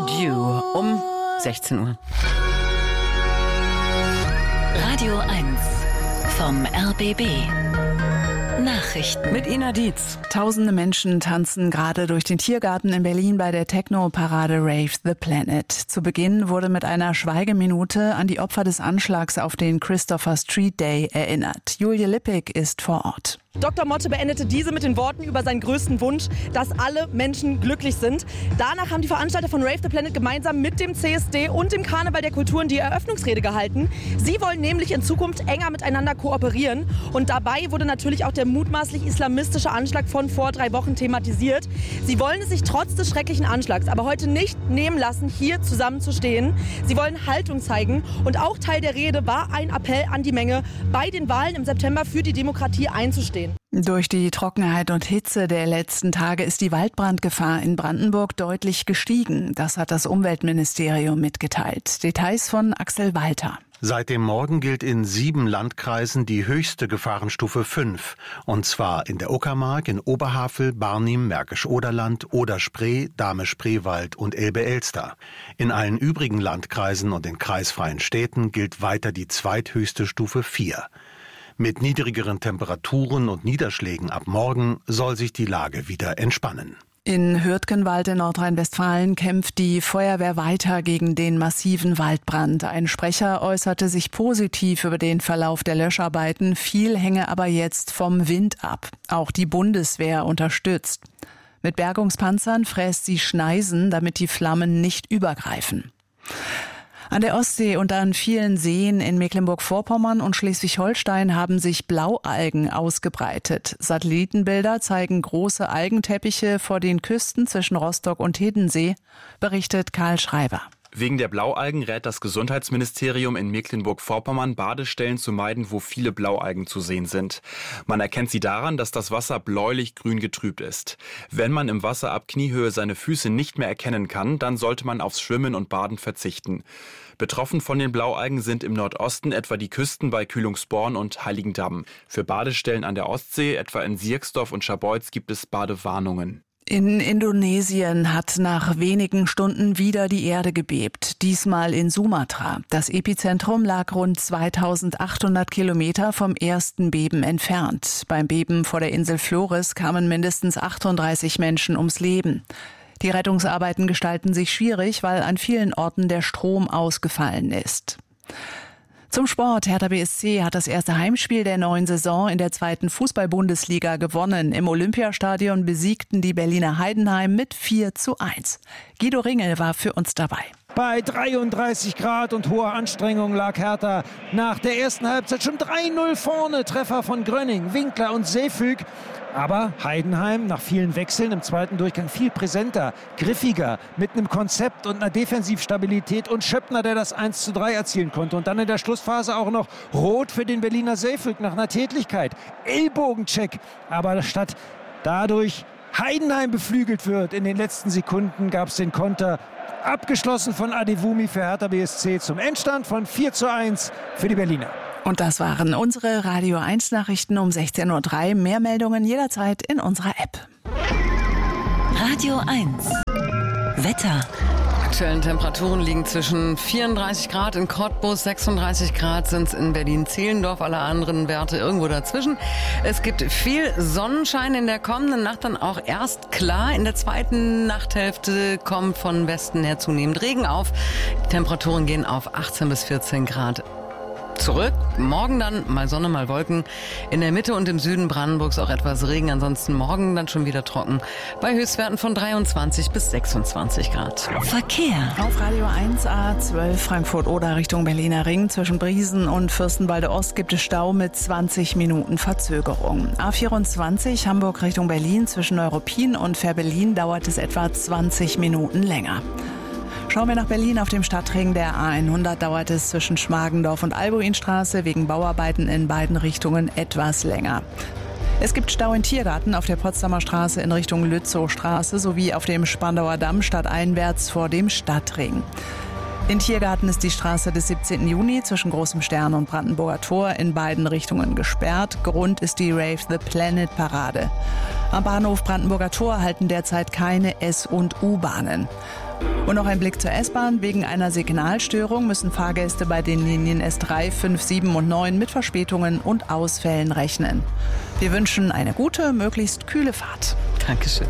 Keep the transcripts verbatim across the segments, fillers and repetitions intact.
You um sechzehn Uhr. Radio eins vom R B B. Nachrichten mit Ina Dietz. Tausende Menschen tanzen gerade durch den Tiergarten in Berlin bei der Techno-Parade Rave the Planet. Zu Beginn wurde mit einer Schweigeminute an die Opfer des Anschlags auf den Christopher Street Day erinnert. Julia Lippig ist vor Ort. Doktor Motte beendete diese mit den Worten über seinen größten Wunsch, dass alle Menschen glücklich sind. Danach haben die Veranstalter von Rave the Planet gemeinsam mit dem C S D und dem Karneval der Kulturen die Eröffnungsrede gehalten. Sie wollen nämlich in Zukunft enger miteinander kooperieren. Und dabei wurde natürlich auch der mutmaßlich islamistische Anschlag von vor drei Wochen thematisiert. Sie wollen es sich trotz des schrecklichen Anschlags aber heute nicht nehmen lassen, hier zusammenzustehen. Sie wollen Haltung zeigen. Und auch Teil der Rede war ein Appell an die Menge, bei den Wahlen im September für die Demokratie einzustehen. Durch die Trockenheit und Hitze der letzten Tage ist die Waldbrandgefahr in Brandenburg deutlich gestiegen. Das hat das Umweltministerium mitgeteilt. Details von Axel Walter. Seit dem Morgen gilt in sieben Landkreisen die höchste Gefahrenstufe fünf. Und zwar in der Uckermark, in Oberhavel, Barnim, Märkisch-Oderland, Oder-Spree, Dahme-Spreewald und Elbe-Elster. In allen übrigen Landkreisen und in kreisfreien Städten gilt weiter die zweithöchste Stufe vier. Mit niedrigeren Temperaturen und Niederschlägen ab morgen soll sich die Lage wieder entspannen. In Hürtgenwald in Nordrhein-Westfalen kämpft die Feuerwehr weiter gegen den massiven Waldbrand. Ein Sprecher äußerte sich positiv über den Verlauf der Löscharbeiten. Viel hänge aber jetzt vom Wind ab. Auch die Bundeswehr unterstützt. Mit Bergungspanzern fräst sie Schneisen, damit die Flammen nicht übergreifen. An der Ostsee und an vielen Seen in Mecklenburg-Vorpommern und Schleswig-Holstein haben sich Blaualgen ausgebreitet. Satellitenbilder zeigen große Algenteppiche vor den Küsten zwischen Rostock und Hiddensee, berichtet Karl Schreiber. Wegen der Blaualgen rät das Gesundheitsministerium in Mecklenburg-Vorpommern, Badestellen zu meiden, wo viele Blaualgen zu sehen sind. Man erkennt sie daran, dass das Wasser bläulich-grün getrübt ist. Wenn man im Wasser ab Kniehöhe seine Füße nicht mehr erkennen kann, dann sollte man aufs Schwimmen und Baden verzichten. Betroffen von den Blaualgen sind im Nordosten etwa die Küsten bei Kühlungsborn und Heiligendamm. Für Badestellen an der Ostsee, etwa in Sierksdorf und Scharbeutz, gibt es Badewarnungen. In Indonesien hat nach wenigen Stunden wieder die Erde gebebt, diesmal in Sumatra. Das Epizentrum lag rund zweitausendachthundert Kilometer vom ersten Beben entfernt. Beim Beben vor der Insel Flores kamen mindestens achtunddreißig Menschen ums Leben. Die Rettungsarbeiten gestalten sich schwierig, weil an vielen Orten der Strom ausgefallen ist. Zum Sport. Hertha B S C hat das erste Heimspiel der neuen Saison in der zweiten Fußball-Bundesliga gewonnen. Im Olympiastadion besiegten die Berliner Heidenheim mit vier zu eins. Guido Ringel war für uns dabei. Bei dreiunddreißig Grad und hoher Anstrengung lag Hertha nach der ersten Halbzeit schon drei null vorne. Treffer von Grönning, Winkler und Seefüg. Aber Heidenheim nach vielen Wechseln im zweiten Durchgang viel präsenter, griffiger, mit einem Konzept und einer Defensivstabilität und Schöppner, der das eins zu drei erzielen konnte. Und dann in der Schlussphase auch noch rot für den Berliner Seefüg nach einer Tätlichkeit. Ellbogencheck. Aber statt dadurch Heidenheim beflügelt wird, in den letzten Sekunden gab es den Konter. Abgeschlossen von Adewumi für Hertha B S C zum Endstand von vier zu eins für die Berliner. Und das waren unsere Radio eins Nachrichten um sechzehn Uhr drei. Mehr Meldungen jederzeit in unserer App. Radio eins Wetter. Aktuellen Temperaturen liegen zwischen vierunddreißig Grad in Cottbus, sechsunddreißig Grad sind es in Berlin-Zehlendorf, alle anderen Werte irgendwo dazwischen. Es gibt viel Sonnenschein in der kommenden Nacht, dann auch erst klar. In der zweiten Nachthälfte kommt von Westen her zunehmend Regen auf. Die Temperaturen gehen auf achtzehn bis vierzehn Grad. Zurück. Morgen dann mal Sonne, mal Wolken. In der Mitte und im Süden Brandenburgs auch etwas Regen. Ansonsten morgen dann schon wieder trocken. Bei Höchstwerten von dreiundzwanzig bis sechsundzwanzig Grad. Verkehr. Auf Radio eins A zwölf Frankfurt-Oder Richtung Berliner Ring. Zwischen Briesen und Fürstenwalde Ost gibt es Stau mit zwanzig Minuten Verzögerung. A vierundzwanzig Hamburg Richtung Berlin. Zwischen Neuruppin und Fehrbellin dauert es etwa zwanzig Minuten länger. Schauen wir nach Berlin auf dem Stadtring der A hundert, dauert es zwischen Schmargendorf und Albuinstraße wegen Bauarbeiten in beiden Richtungen etwas länger. Es gibt Stau in Tiergarten auf der Potsdamer Straße in Richtung Lützowstraße sowie auf dem Spandauer Damm stadteinwärts vor dem Stadtring. In Tiergarten ist die Straße des siebzehnten Juni zwischen Großem Stern und Brandenburger Tor in beiden Richtungen gesperrt. Grund ist die Rave the Planet Parade. Am Bahnhof Brandenburger Tor halten derzeit keine S- und U-Bahnen. Und noch ein Blick zur S-Bahn. Wegen einer Signalstörung müssen Fahrgäste bei den Linien S drei, fünf, sieben und neun mit Verspätungen und Ausfällen rechnen. Wir wünschen eine gute, möglichst kühle Fahrt. Dankeschön.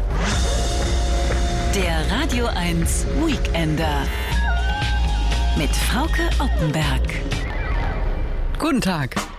Der Radio eins Weekender mit Frauke Oppenberg. Guten Tag.